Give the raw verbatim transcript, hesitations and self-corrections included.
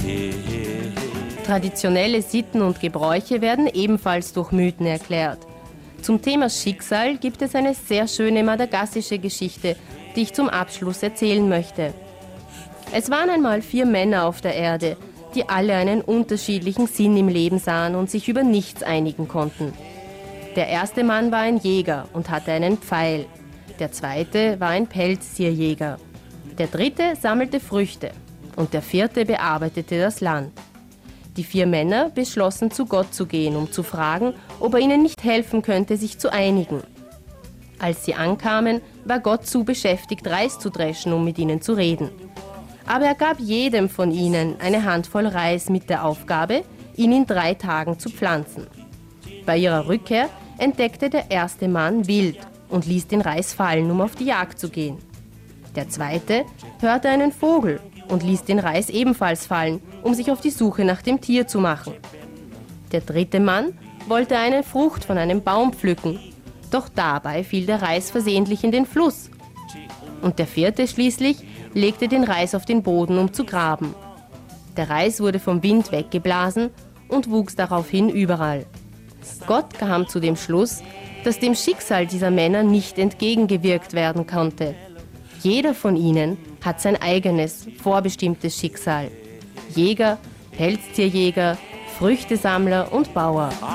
Traditionelle Sitten und Gebräuche werden ebenfalls durch Mythen erklärt. Zum Thema Schicksal gibt es eine sehr schöne madagassische Geschichte, die ich zum Abschluss erzählen möchte. Es waren einmal vier Männer auf der Erde, die alle einen unterschiedlichen Sinn im Leben sahen und sich über nichts einigen konnten. Der erste Mann war ein Jäger und hatte einen Pfeil. Der zweite war ein Pelztierjäger. Der dritte sammelte Früchte und der vierte bearbeitete das Land. Die vier Männer beschlossen, zu Gott zu gehen, um zu fragen, ob er ihnen nicht helfen könnte, sich zu einigen. Als sie ankamen, war Gott zu beschäftigt, Reis zu dreschen, um mit ihnen zu reden. Aber er gab jedem von ihnen eine Handvoll Reis mit der Aufgabe, ihn in drei Tagen zu pflanzen. Bei ihrer Rückkehr entdeckte der erste Mann Wild und ließ den Reis fallen, um auf die Jagd zu gehen. Der zweite hörte einen Vogel und ließ den Reis ebenfalls fallen, um sich auf die Suche nach dem Tier zu machen. Der dritte Mann wollte eine Frucht von einem Baum pflücken, doch dabei fiel der Reis versehentlich in den Fluss. Und der vierte schließlich legte den Reis auf den Boden, um zu graben. Der Reis wurde vom Wind weggeblasen und wuchs daraufhin überall. Gott kam zu dem Schluss, dass dem Schicksal dieser Männer nicht entgegengewirkt werden konnte. Jeder von ihnen hat sein eigenes, vorbestimmtes Schicksal. Jäger, Pelztierjäger, Früchtesammler und Bauer.